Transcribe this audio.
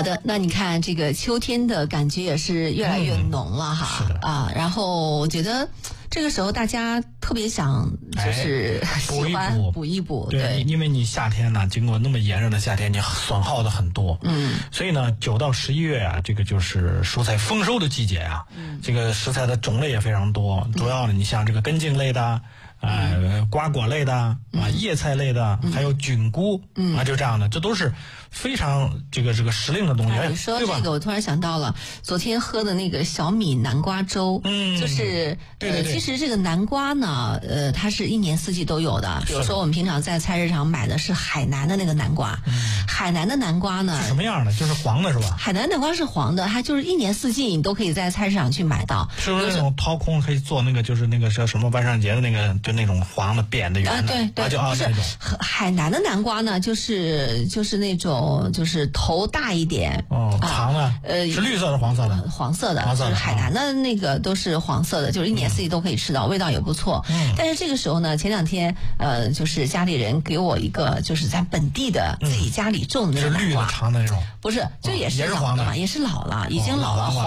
的，那你看这个秋天的感觉也是越来越浓了哈。 是的啊，然后我觉得这个时候大家特别想就是喜欢补一补， 对，因为你夏天呢，经过那么炎热的夏天，你损耗的很多，所以呢，9到11月啊，这个就是蔬菜丰收的季节啊，这个食材的种类也非常多，主要的你像这个根茎类的。瓜果类的啊，叶菜类的，还有菌菇啊，就这样的，这都是非常这个时令的东西。 你说这个，我突然想到了昨天喝的那个小米南瓜粥，就是对， 其实这个南瓜呢，它是一年四季都有的。比如说我们平常在菜市场买的是海南的那个南瓜，海南的南瓜呢是什么样的？就是黄的是吧？ 海南南瓜是黄的，它就是一年四季你都可以在菜市场去买到。 是不是那种掏空可以做那个，就是那个叫什么万圣节的那个，就那种黄的扁的圆的？ 对，不是海南的南瓜呢，就是那种就是头大一点长的，是绿色的黄色的？ 黄色的，就是海南的那个都是黄色的，就是一年四季都可以吃到，味道也不错。但是这个时候呢，前2天就是家里人给我一个就是在本地的自己家里种的那个南瓜， 是绿的长的那种， 不是，就也是老的嘛， 也是老了，已经老了。